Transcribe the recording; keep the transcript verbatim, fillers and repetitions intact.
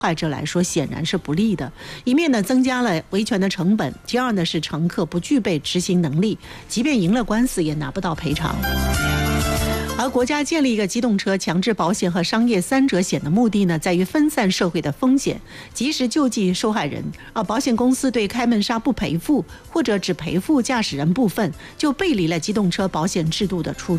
害者来说显然是不利的，一面呢增加了维权的成本，其二呢是乘客不具备执行能力，即便赢了官司也拿不到赔偿。而国家建立一个机动车强制保险和商业三者险的目的呢，在于分散社会的风险，及时救济受害人。而保险公司对开门纱不赔付，或者只赔付驾驶人部分，就背离了机动车保险制度的初衷。